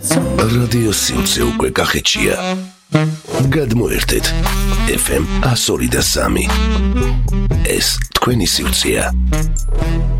რადიო სიუცე უკვე კახეთშია. გადმოერთეთ FM 102.3. ეს თქვენი სიუცეა.